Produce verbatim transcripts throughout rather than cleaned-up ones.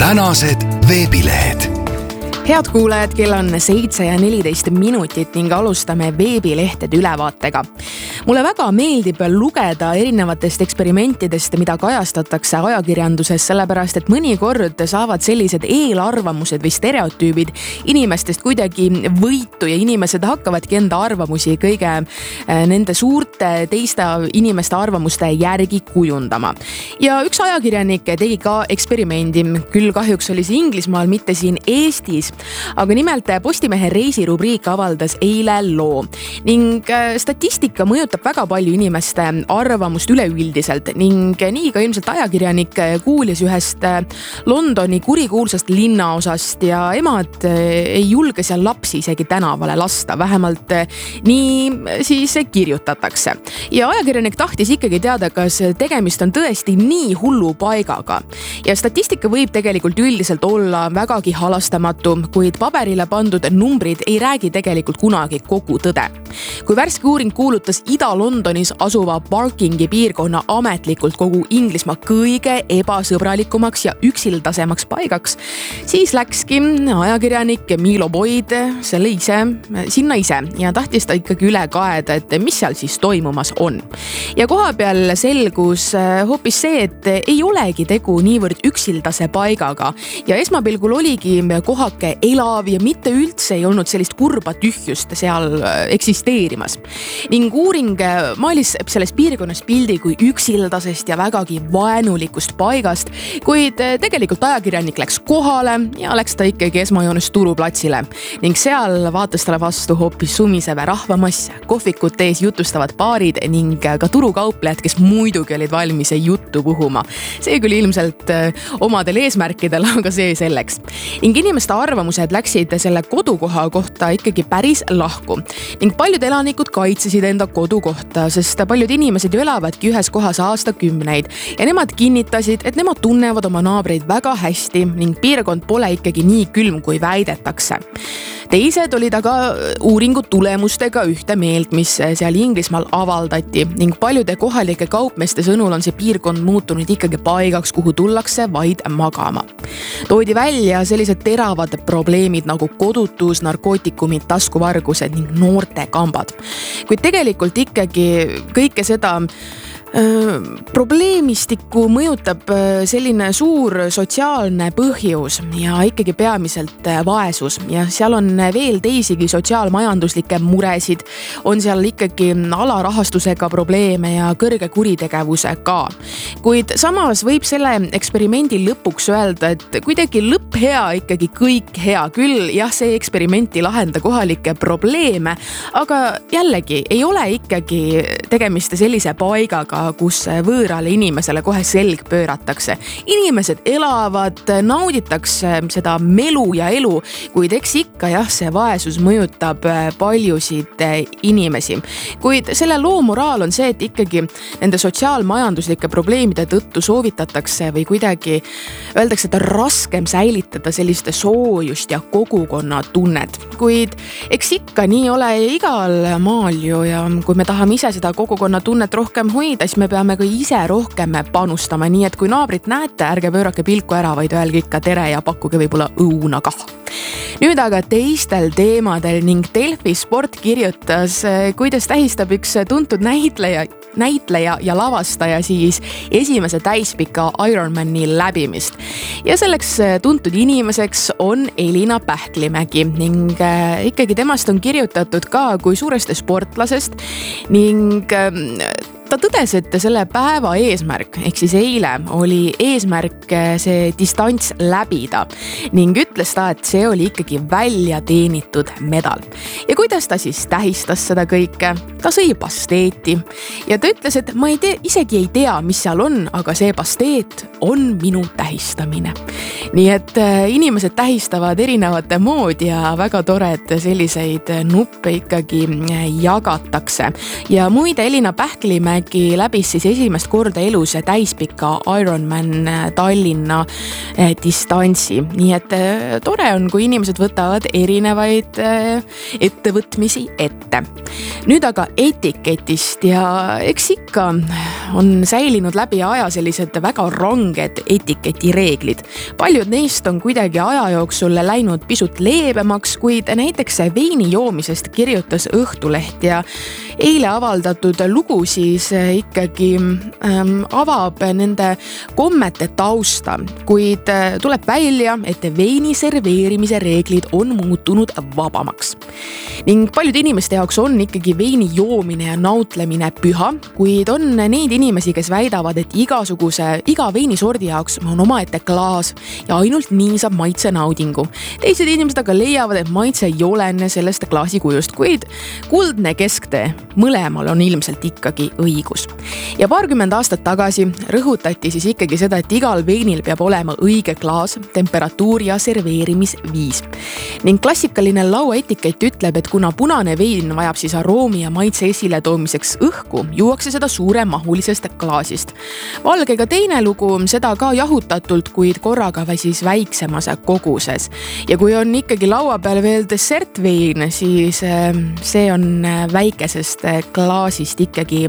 tänased veebilehed. Head kuulajad, kell on seitse ja neliteist minutit ning alustame veebilehtede ülevaatega. Mulle väga meeldib lugeda erinevatest eksperimentidest, mida kajastatakse ajakirjanduses, sellepärast et mõnikord saavad sellised eelarvamused või stereotüübid inimestest kuidagi võitu ja inimesed hakkavadki enda arvamusi kõige nende suurte teiste inimeste arvamuste järgi kujundama. Ja üks ajakirjanik tegi ka eksperimendi, küll kahjuks oli see Inglismaal, mitte siin Eestis. Aga nimelt Postimehe reisirubriik avaldas eile loo ning statistika mõjutab väga palju inimeste arvamust üleüldiselt ning nii ka ilmselt ajakirjanik kuulis ühest Londoni kurikuulsast linnaosast ja emad ei julge seal lapsi isegi tänavale lasta, vähemalt nii siis kirjutatakse. Ja ajakirjanik tahtis ikkagi teada, kas tegemist on tõesti nii hullu paigaga. Ja statistika võib tegelikult üldiselt olla vägagi halastamatu, kuid paberile pandud numbrid ei räägi tegelikult kunagi kogu tõde. Kui värske uuring kuulutas Ida-Londonis asuva Barkingi piirkonna ametlikult kogu Inglismaa kõige ebasõbralikumaks ja üksildasemaks paigaks, siis läkski ajakirjanik Milo Boyd selle ise, sinna ise ja tahtis ta ikkagi üle kaeda, et mis seal siis toimumas on. Ja koha peal selgus hoopis see, et ei olegi tegu niivõrd üksildase paigaga ja esmapilgul oligi kohake elav ja mitte üldse ei olnud sellist kurba tühjust seal eksisteerimas. Ning uuring maalis selles piirkonnas pildi kui üksildasest ja vägagi vaenulikust paigast, kuid tegelikult ajakirjanik läks kohale ja läks ta ikkagi esmajoones turuplatsile. Ning seal vaatas talle vastu hoopis sumiseve rahvamass, kohvikute ees jutustavad paarid ning ka turukauplejad, kes muidugi olid valmis juttu puhuma. See küll ilmselt omadel eesmärkidel, aga see selleks. Ning inimeste arvamused läksid selle kodukoha kohta ikkagi päris lahku. Ning paljud elanikud kaitsesid enda kodukohta, sest paljud inimesed ju elavadki ühes kohas aastakümneid ja nemad kinnitasid, et nemad tunnevad oma naabreid väga hästi ning piirkond pole ikkagi nii külm, kui väidetakse. Teised olid aga uuringu tulemustega ühte meelt, mis seal Inglismaal avaldati ning paljude kohalike kaupmeeste sõnul on see piirkond muutunud ikkagi paigaks, kuhu tullakse vaid magama. Toodi välja sellised teravad probleemid nagu kodutus, narkootikumid, taskuvargused ning noorte kambad. Kuid tegelikult ikkagi kõike seda probleemistikku mõjutab selline suur sotsiaalne põhjus ja ikkagi peamiselt vaesus ja seal on veel teisigi sotsiaalmajanduslikke muresid, on seal ikkagi alarahastusega probleeme ja kõrge kuritegevuse ka. Kuid samas võib selle eksperimendi lõpuks öelda, et kuidagi lõpp hea, ikkagi kõik hea, küll jah, see eksperimenti lahenda kohalikke probleeme, aga jällegi ei ole ikkagi tegemist sellise paigaga, kus võõrale inimesele kohe selg pööratakse. Inimesed elavad, nauditakse seda melu ja elu, kuid eks ikka jah, see vaesus mõjutab paljusid inimesi. Kuid selle loo moraal on see, et ikkagi nende sotsiaalmajanduslike probleemide tõttu soovitatakse või kuidagi öeldakse, et on raskem säilitada selliste soojust ja kogukonna tunnet. Kuid eks ikka nii ole igal maal ju ja kui me tahame ise seda kogukonna tunnet rohkem hoida, siis me peame ka ise rohkem panustama, nii et kui naabrit näete, ärge pöörake pilku ära, vaid öelge ikka tere ja pakkuge võib-olla õuna kah. Nüüd aga teistel teemadel ning Delfi Sport kirjutas, kuidas tähistab üks tuntud näitleja, näitleja ja lavastaja siis esimese täispika Ironmani läbimist. Ja selleks tuntud inimeseks on Elina Pähklimägi ning ikkagi temast on kirjutatud ka kui suurest sportlasest ning ta tõdes, et selle päeva eesmärk, ehk siis eile oli eesmärk see distants läbida ning ütles ta, et see oli ikkagi välja teenitud medal. Ja kuidas ta siis tähistas seda kõike? Ta sõi pasteeti ja ta ütles, et ma ei tea, isegi ei tea, mis seal on, aga see pasteet on minu tähistamine. Nii et inimesed tähistavad erinevate moodi ja väga tore, et selliseid nuppe ikkagi jagatakse. Ja muide, Elina Pähklimägi Tähelemägi läbis siis esimest korda elus täispika Ironman Tallinna distantsi. Nii et tore on, kui inimesed võtavad erinevaid ettevõtmisi ette. Nüüd aga etiketist ja eks ikka on säilinud läbi aja sellised väga ranged etiketireeglid. Paljud neist on kuidagi aja jooksul läinud pisut leebemaks, kuid näiteks veini joomisest kirjutas Õhtuleht ja eile avaldatud lugu siis ikkagi ähm, avab nende kommete tausta, kuid tuleb välja, et veini serveerimise reeglid on muutunud vabamaks. Ning paljude inimeste jaoks on ikkagi veini joomine ja nautlemine püha, kuid on neid inimesi, kes väidavad, et igasuguse, iga veinisordi jaoks on omaette klaas ja ainult nii saab maitse naudingu. Teised inimesed aga leiavad, et maitse ei olene sellest klaasi kujust, kuid kuldne kesktee mõlemal on ilmselt ikkagi õigus. Ja paarkümmend aastat tagasi rõhutati siis ikkagi seda, et igal veinil peab olema õige klaas, temperatuur ja serveerimisviis. Ning klassikaline lauaetikett ütleb, et kuna punane vein vajab siis aroomi ja maitse esile toomiseks õhku, juuakse seda suuremahulisest klaasist. Valgega teine lugu, seda ka jahutatult, kuid korraga või siis väiksemas koguses. Ja kui on ikkagi laua peal veel dessertvein, siis see on väikesest klaasist ikkagi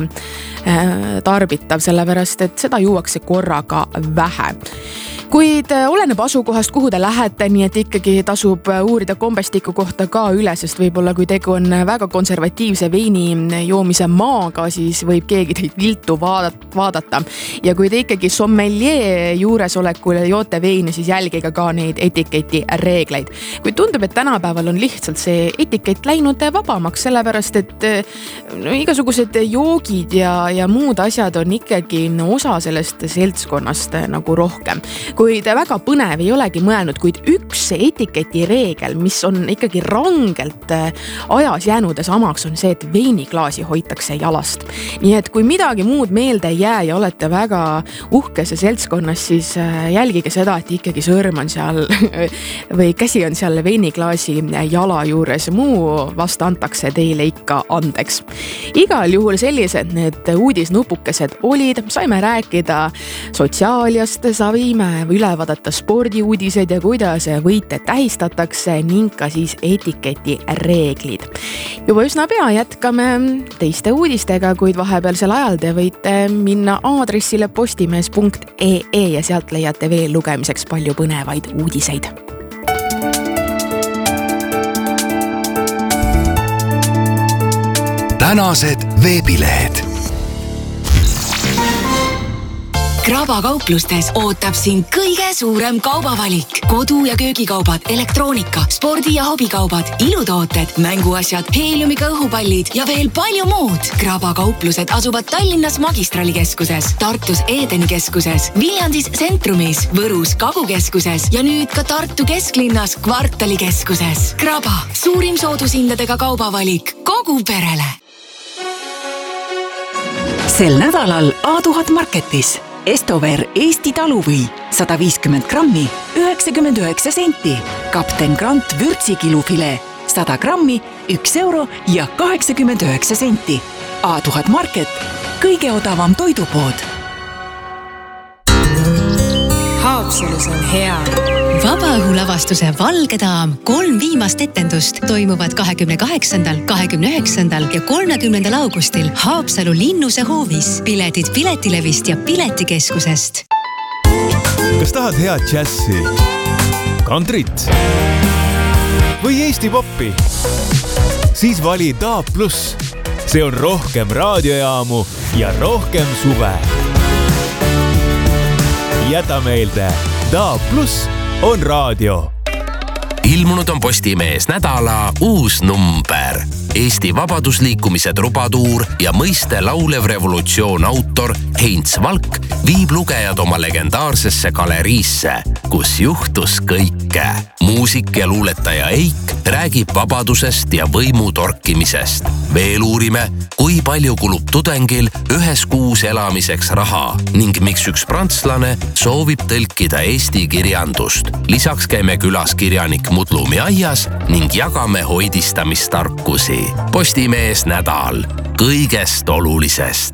tarbitav, sellepärast et seda juuakse korraga vähe. Kuid oleneb asukohast, kuhu te lähete, nii et ikkagi tasub uurida kombestiku kohta ka üle, sest võib-olla kui tegu on väga konservatiivse veini joomise maaga, siis võib keegi teid viltu vaadata. Ja kui te ikkagi sommelier juuresolekul joote veini, siis jälgige ka neid etiketi reegleid. Kuid tundub, et tänapäeval on lihtsalt see etikett läinud vabamaks, sellepärast et no, igasugused joogid ja, ja muud asjad on ikkagi osa sellest seltskonnast nagu rohkem. Kuid väga põnev ei olegi mõelnud, kuid üks etiketi reegel, mis on ikkagi rangelt ajas jäänud samaks, on see, et veiniklaasi hoitakse jalast. Nii et kui midagi muud meelde ei jää ja olete väga uhkese seltskonnas, siis jälgige seda, et ikkagi sõrm on seal või käsi on seal veiniklaasi jala juures. Muu vasta antakse teile ikka andeks. Igal juhul sellised need uudisnupukesed olid. Saime rääkida sotsiaaliast, savime üle vaadata spordiuudised ja kuidas võite tähistatakse ning ka siis etiketi reeglid. Juba üsna pea jätkame teiste uudistega, kuid vahepealsel ajal te võite minna aadressile postimees punkt ee ja sealt leiate veel lugemiseks palju põnevaid uudiseid. Tänased veebilehed. Kraba kauplustes ootab sind kõige suurem kaubavalik. Kodu- ja köögikaubad, elektroonika, spordi- ja hobikaubad, ilutooted, mänguasjad, heeliumiga õhupallid ja veel palju muud. Kraba kauplused asuvad Tallinnas Magistralikeskuses, Tartus Edeni keskuses, Viljandis Centrumis, Võrus Kagukeskuses ja nüüd ka Tartu kesklinnas Kvartalikeskuses. Kraba, suurim soodushindadega kaubavalik kogu perele. Sel nädalal A tuhat Marketis Estover Eesti taluvõi sada viiskümmend grammi, üheksakümmend üheksa senti. Kapten Grant vürtsikilufile sada grammi, üks euro ja kaheksakümmend üheksa senti. A tuhat Market, kõige odavam toidupood. Haapsalus on hea. Vabaõhulavastuse Valge daam kolm viimast etendust toimuvad kahekümne kaheksandal, kahekümne üheksandal ja kolmekümnendal augustil Haapsalu Linnuse hoovis. Piletid Piletilevist ja Piletikeskusest. Kas tahad head džässi, kantrit või Eesti poppi? Siis vali Daab Plus. See on rohkem raadiojaamu ja rohkem suve. Jäta meelde, Daab Plus on raadio. Ilmunud on Postimees nädala uus number. Eesti vabadusliikumise trubatuur ja mõiste laulev revolutsioon autor Heinz Valk viib lugejad oma legendaarsesse galeriisse, kus juhtus kõike. Muusik ja luuletaja Eik räägib vabadusest ja võimu torkimisest. Veel uurime, kui palju kulub tudengil ühes kuus elamiseks raha ning miks üks prantslane soovib tõlkida eesti kirjandust. Lisaks käime külas kirjanik Mudlumi aias ning jagame hoidistamistarkusi. Postimees nädal kõigest olulisest.